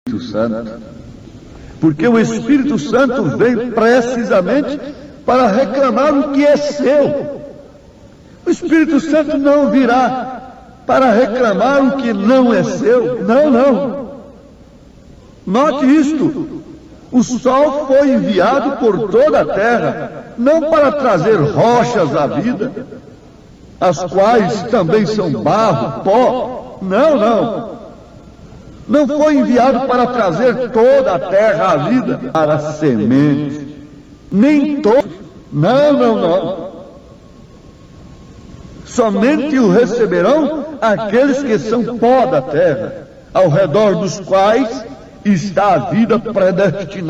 Santo. Porque o Espírito Santo veio precisamente para reclamar o que é seu. O Espírito Santo não virá para reclamar o que não é seu. Não, não. Note isto. O sol foi enviado por toda a terra, não para trazer rochas à vida, as quais também são barro, pó. Não, não. Não foi enviado para trazer toda a terra à vida, para a semente. Nem todos. Não, não, não. Somente o receberão aqueles que são pó da terra, ao redor dos quais está a vida predestinada.